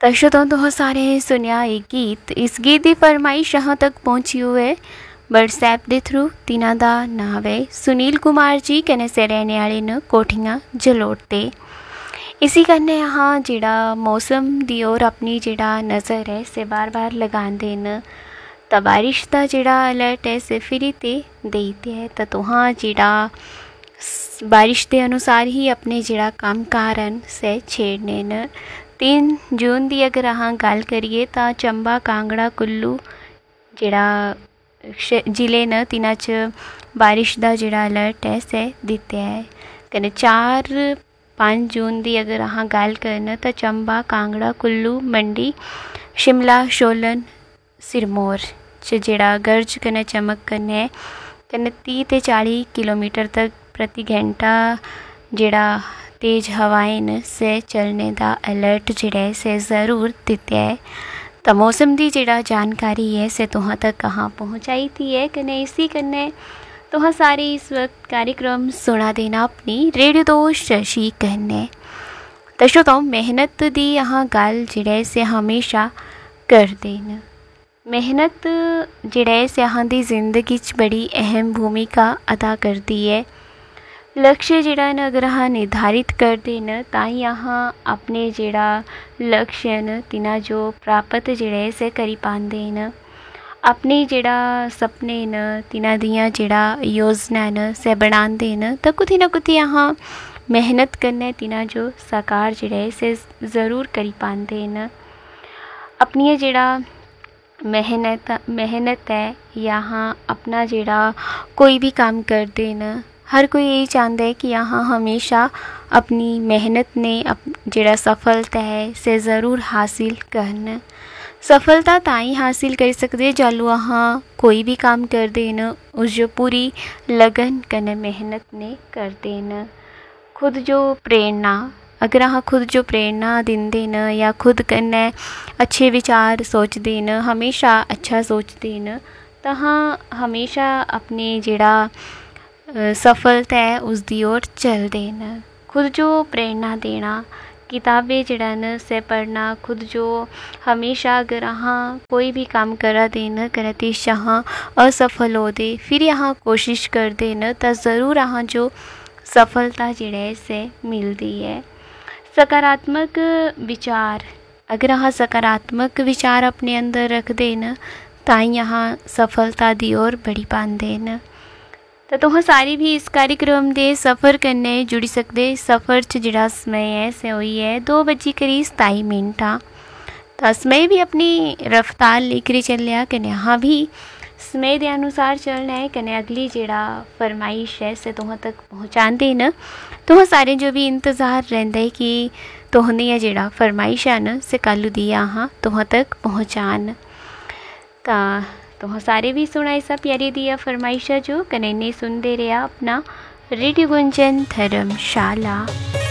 दर्शकों तुह सारे सुनिया एक गीत। इस गीत की फरमाइश यहाँ तक पहुँची हुई है व्हाट्सएप के थ्रू। तिन्हां दा नाम है सुनील कुमार जी कने से रहने वाले न कोठियां जलोट ते। इसी करने यहाँ जिड़ा मौसम दी ओर अपनी जिड़ा नज़र है से बार बार लगाते न तो बारिश का जिड़ा अलर्ट है से फिर ते देते है। तो तुहां जिड़ा बारिश के अनुसार ही अपने जिड़ा काम कारण से छेड़ने न 3 जून की अगर अहाँ गल करिए तो चंबा कांगड़ा कुल्लू जिड़ा जिले न तिना च बारिश का जिड़ा अलर्ट है से दिते है। कने 4-5 जून की अगर अहाँ गल करना तो चंबा कांगड़ा कुल्लू मंडी शिमला सोलन सिरमौर च जिड़ा गरज कने चमक कने 30 ते 40 किलोमीटर तक प्रति घंटा जिड़ा तेज़ हवाएं से चलने का अलर्ट जिड़े से ज़रूर दिते है। तो मौसम की जिड़ा जानकारी है से तुहां तक कहाँ पहुँचाई थी है कने इसी कने तुहां सारे इस वक्त कार्यक्रम सुना देना अपनी रेडियो दोस्त शशि कहने। तो श्रोताओ मेहनत दी यहाँ गल जिड़े से हमेशा कर देना। मेहनत जिड़े से यहाँ दी जिंदगी च बड़ी अहम भूमिका अदा करती है। लक्ष्य जिड़ा न अगर हाँ निर्धारित कर देना ताई यहाँ अपने जिड़ा लक्ष्य न तिना जो प्राप्त जिड़े से करी पाते न। अपने जिड़ा सपने न तिना दियाँ जिड़ा योजना न से बनाते न तो कुछ ना कुछ यहाँ मेहनत करने तिना जो साकार जिड़े से ज़रूर करी पाते न। अपनी जिड़ा मेहनत है यहाँ अपना जिड़ा कोई भी काम कर देना। हर कोई यही चाहता है कि यहाँ हमेशा अपनी मेहनत ने जिड़ा सफलता है से ज़रूर हासिल करना। सफलता ताई हासिल कर सकते जालू अहाँ कोई भी काम कर देना उस जो पूरी लगन कने मेहनत ने कर देना। खुद जो प्रेरणा अगर अहाँ खुद जो प्रेरणा देंदे न या खुद कने अच्छे विचार सोच देना हमेशा अच्छा सोच देना तो हाँ हमेशा अपने जिड़ा सफलता है उस दी ओर चल देना। खुद जो प्रेरणा देना किताबें जिड़न से पढ़ना खुद जो हमेशा अगर यहाँ कोई भी काम करा देना करते यहाँ असफल हो दे फिर यहाँ कोशिश कर देना तो ज़रूर यहाँ जो सफलता जिड़े से मिलती है। सकारात्मक विचार अगर यहाँ सकारात्मक विचार अपने अंदर रख देना ताई यहाँ सफलता दी ओर बढ़ी पाते न। तो तुह सारी भी इस कार्यक्रम दे सफ़र करने जुड़ी सकते। सफ़र च जिड़ा समय है से हुई है 2:27 तो समय भी अपनी रफ्तार लेकर चलिया कने यहाँ भी समय के अनुसार चलना है कने अगली जिड़ा फरमाइश है से तुह तक पहुँचाते न। तुह सारे जो भी इंतज़ार रहता है कि तुहने जिड़ा फरमाइश है न से कल दी यहाँ तुह तक पहुँचान। तो सारे भी सुना ऐसा प्यारी दिया फरमाइशा जो कने सुनते रहा अपना रेडियो गुंजन धर्मशाला।